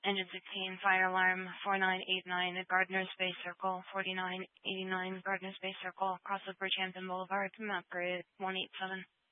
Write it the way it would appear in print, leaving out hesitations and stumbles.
Engine 16, fire alarm 4989 at Gardner Space Circle, 4989 Gardner Space Circle, across the Bridgehampton Boulevard, map grade 187.